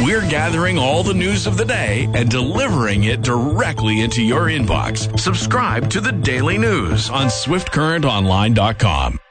We're gathering all the news of the day and delivering it directly into your inbox. Subscribe to the Daily News on SwiftCurrentOnline.com.